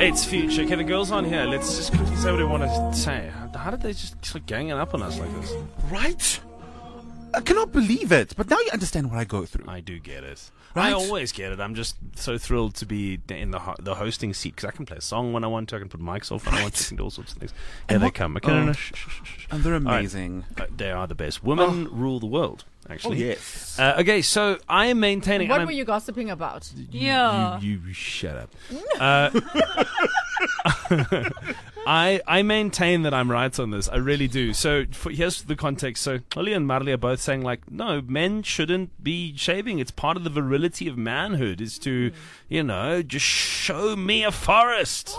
It's Future. Okay, the girls on here. Let's just quickly say what we want to say. How did they just start ganging up on us like this? Right? I cannot believe it. But now you understand what I go through. I do get it. Right? I always get it. I'm just so thrilled to be in the hosting seat because I can play a song when I want to. I can put mics off when I want to. I can do all sorts of things. Here they come. Okay, no, shh. And they're amazing. Right. They are the best. Women rule the world, actually. Oh, yes. Okay, so I am maintaining... What were you gossiping about? You shut up. I maintain that I'm right on this. I really do. So here's the context. So Oli and Marley are both saying, like, no, men shouldn't be shaving. It's part of the virility of manhood is to, just show me a forest.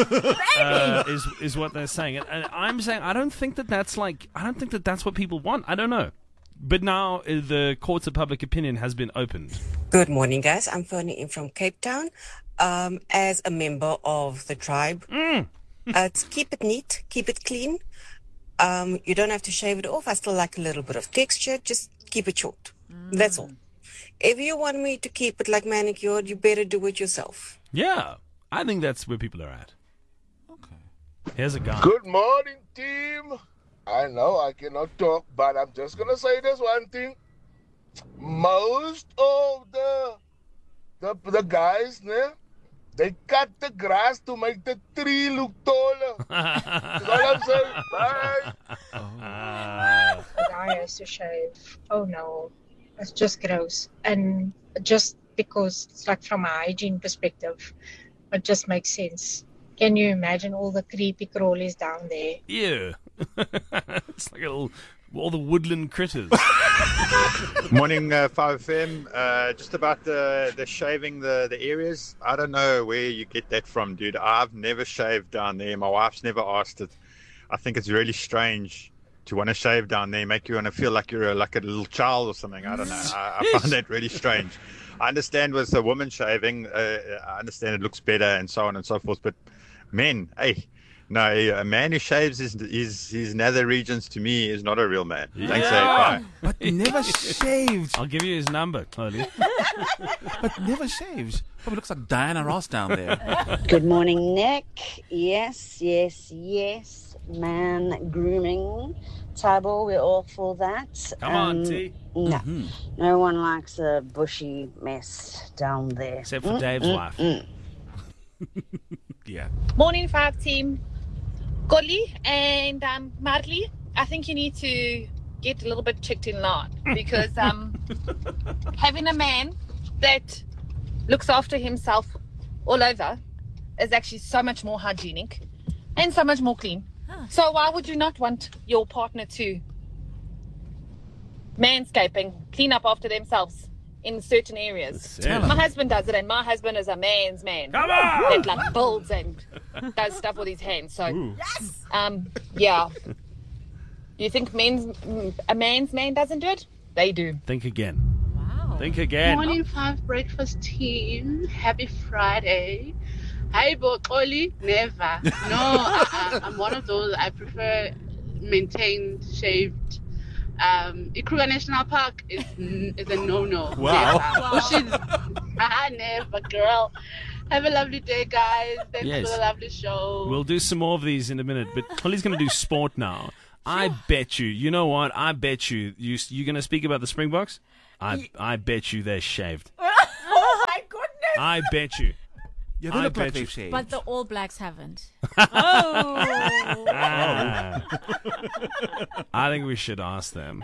Is what they're saying. And I'm saying I don't think that that's what people want. I don't know. But now the courts of public opinion has been opened. Good morning, guys. I'm phoning in from Cape Town as a member of the tribe. It's keep it neat, keep it clean. You don't have to shave it off. I still like a little bit of texture. Just keep it short. That's all. If you want me to keep it like manicured, you better do it yourself. Yeah, I think that's where people are at. Okay. Here's a guy. Good morning, team. I know I cannot talk, but I'm just going to say this one thing. Most of the guys, they cut the grass to make the tree look taller. That's all I'm saying. Bye. The guy has to shave. Oh no, it's just gross. And just because it's like from a hygiene perspective, it just makes sense. Can you imagine all the creepy crawlies down there? Yeah. It's like all the woodland critters. Morning, 5FM. Just about the shaving the areas. I don't know where you get that from, dude. I've never shaved down there. My wife's never asked it. I think it's really strange to want to shave down there, make you want to feel like you're like a little child or something. I don't know. I find that really strange. I understand with a woman shaving, I understand it looks better and so on and so forth, but men, hey, no, a man who shaves his nether regions to me is not a real man. Yeah. Thanks, bye. But never shaved. I'll give you his number, Chloe. But never shaved. Probably looks like Diana Ross down there. Good morning, Nick. Yes. Man grooming. Table, we're all for that. Come on, T. No. No one likes a bushy mess down there. Except for Dave's wife. Yeah. Morning, 5 team. Golly and Marley, I think you need to get a little bit checked in line because having a man that looks after himself all over is actually so much more hygienic and so much more clean. So why would you not want your partner to manscape and clean up after themselves in certain areas? My husband does it, and my husband is a man's man. Come on! That like builds and does stuff with his hands. So, yeah. Do you think a man's man doesn't do it? They do. Think again. Wow. Think again. Morning 5 breakfast team. Happy Friday. Hi, Oli. Never. No, I'm one of those. I prefer maintained, shaved. Ikruger National Park is a no-no. Wow. Never, girl. Have a lovely day, guys. Thanks for the lovely show. We'll do some more of these in a minute, but Holly's going to do sport now. I bet you know what? I bet you're going to speak about the Springboks? I bet you they're shaved. Oh my goodness! I bet you. Yeah, they look like they've shaved. But the All Blacks haven't. I think we should ask them.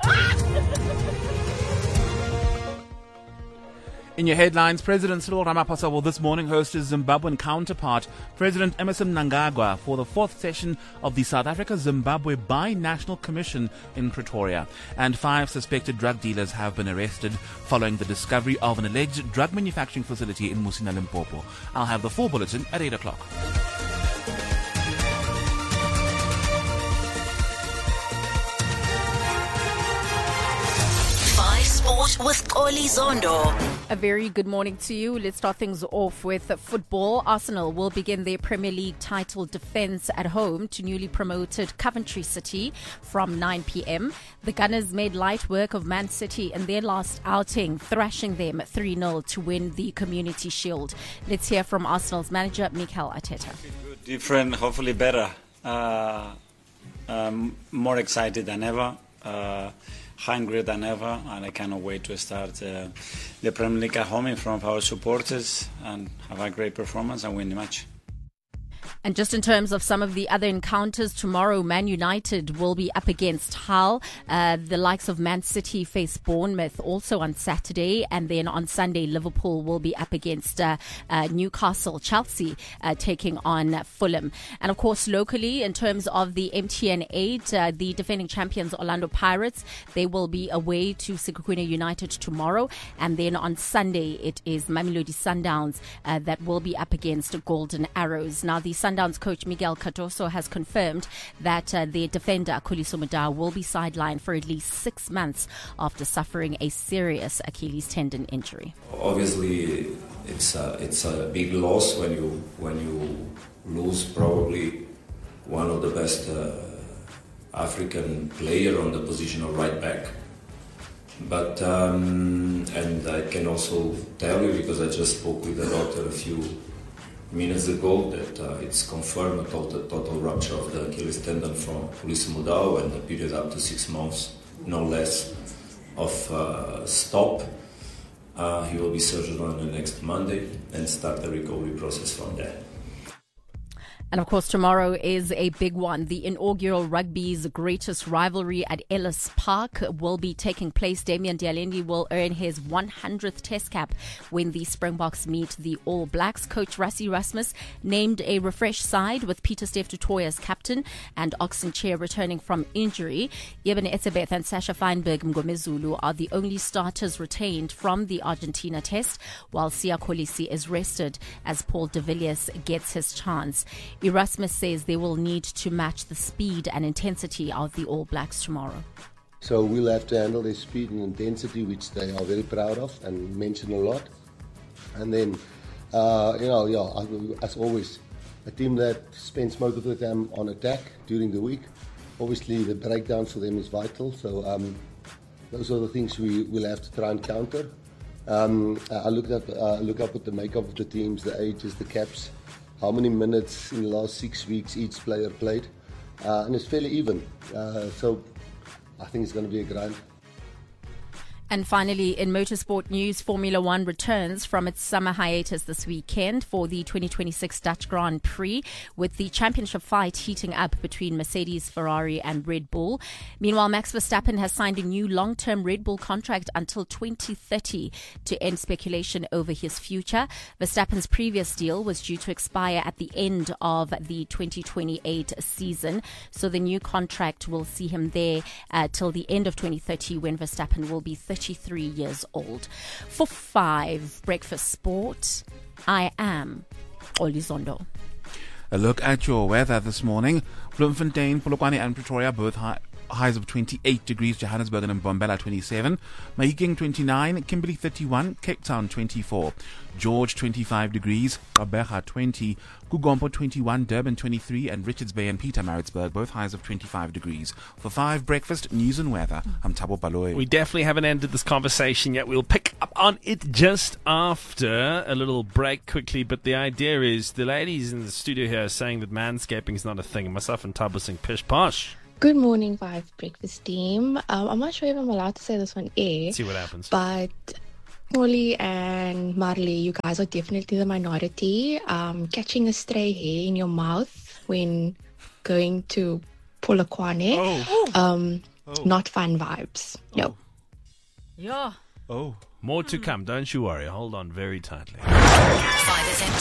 In your headlines, President Cyril Ramaphosa will this morning host his Zimbabwean counterpart, President Emmerson Mnangagwa, for the fourth session of the South Africa-Zimbabwe Bi-National Commission in Pretoria. And 5 suspected drug dealers have been arrested following the discovery of an alleged drug manufacturing facility in Musina, Limpopo. I'll have the full bulletin at 8 o'clock. Sports. Sport with Oli Zondo. A very good morning to you. Let's start things off with football. Arsenal will begin their Premier League title defence at home to newly promoted Coventry City from 9 p.m. The Gunners made light work of Man City in their last outing, thrashing them 3-0 to win the Community Shield. Let's hear from Arsenal's manager, Mikel Arteta. Different, hopefully better. More excited than ever. Hungry than ever, and I cannot wait to start the Premier League at home in front of our supporters and have a great performance and win the match. And just in terms of some of the other encounters, tomorrow Man United will be up against Hull. The likes of Man City face Bournemouth also on Saturday. And then on Sunday, Liverpool will be up against Newcastle. Chelsea taking on Fulham. And of course, locally, in terms of the MTN 8, the defending champions Orlando Pirates, they will be away to Sekhukhune United tomorrow. And then on Sunday, it is Mamelodi Sundowns that will be up against Golden Arrows. Now, the Sundowns coach Miguel Cardoso has confirmed that their defender Khuliso Mudau will be sidelined for at least 6 months after suffering a serious Achilles tendon injury. Obviously, it's a big loss when you lose probably one of the best African player on the position of right back. But and I can also tell you, because I just spoke with the doctor a few minutes ago, that it's confirmed a total rupture of the Achilles tendon from Khuliso Mudau, and the period up to 6 months, no less, of stop. He will be surgered on the next Monday and start the recovery process from there. And of course, tomorrow is a big one. The inaugural rugby's greatest rivalry at Ellis Park will be taking place. Damian Dialendi will earn his 100th test cap when the Springboks meet the All Blacks. Coach Rassie Erasmus named a refreshed side with Pieter-Steph du Toit as captain and Oxen Chair returning from injury. Yebane Etzebeth and Sasha Feinberg Mgomezulu are the only starters retained from the Argentina test, while Siya Kolisi is rested as Paul de Villiers gets his chance. Erasmus says they will need to match the speed and intensity of the All Blacks tomorrow. So we'll have to handle their speed and intensity, which they are very proud of and mention a lot. And then, as always, a team that spends most of the time on attack during the week. Obviously, the breakdown for them is vital. So those are the things we will have to try and counter. I look up at the makeup of the teams, the ages, the caps, how many minutes in the last 6 weeks each player played, and it's fairly even. So I think it's going to be a grind. And finally, in motorsport news, Formula One returns from its summer hiatus this weekend for the 2026 Dutch Grand Prix, with the championship fight heating up between Mercedes, Ferrari and Red Bull. Meanwhile, Max Verstappen has signed a new long-term Red Bull contract until 2030 to end speculation over his future. Verstappen's previous deal was due to expire at the end of the 2028 season, so the new contract will see him there till the end of 2030, when Verstappen will be 33 years old. For 5 Breakfast Sport, I am Oli Zondo. A look at your weather this morning. Bloemfontein, Polokwane and Pretoria both highs of 28 degrees, Johannesburg and Mbombela 27, Mahikeng 29, Kimberley 31, Cape Town 24, George 25 degrees, Gqeberha 20, Kugompo 21, Durban 23 and Richards Bay and Pietermaritzburg both highs of 25 degrees. For 5 Breakfast News and Weather, I'm Thabo Baloyi. We definitely haven't ended this conversation yet. We'll pick up on it just after a little break quickly, but the idea is the ladies in the studio here are saying that manscaping is not a thing. Myself and Thabo sing pish posh. Good morning, 5 Breakfast team. I'm not sure if I'm allowed to say this on air. See what happens. But Molly and Marley, you guys are definitely the minority. Catching a stray hair in your mouth when going to Polokwane. Not fun vibes. No. Yeah. Oh. More to come. Don't you worry. Hold on very tightly. 5FM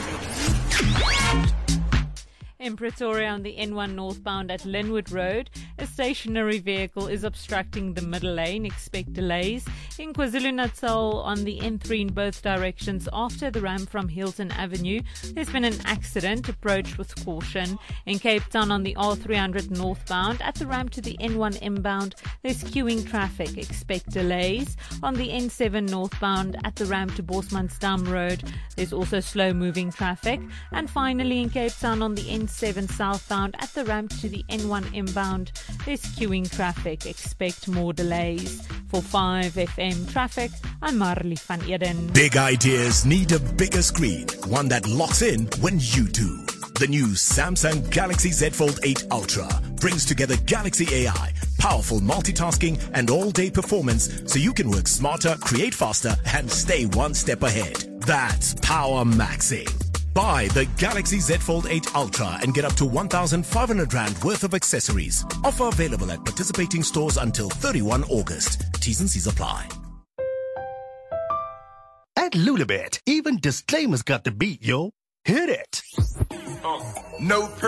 traffic. In Pretoria on the N1 northbound at Linwood Road, A stationary vehicle is obstructing the middle lane. Expect delays. In KwaZulu-Natal on the N3 in both directions after the ramp from Hilton Avenue, there's been an accident. Approach with caution. In Cape Town on the R300 northbound at the ramp to the N1 inbound, there's queuing traffic. Expect delays. On the N7 northbound at the ramp to Bosmansdam Road, there's also slow-moving traffic. And finally in Cape Town on the N7 southbound at the ramp to the N1 inbound, there's queuing traffic. Expect more delays. For 5FM Traffic, I'm Marley van Eden. Big ideas need a bigger screen, one that locks in when you do. The new Samsung Galaxy Z Fold 8 Ultra brings together Galaxy AI, powerful multitasking and all-day performance so you can work smarter, create faster and stay one step ahead. That's power maxing. Buy the Galaxy Z Fold 8 Ultra and get up to 1,500 Rand worth of accessories. Offer available at participating stores until 31 August. T's and C's apply. At Lulabet, even disclaimers got the beat, yo. Hit it. No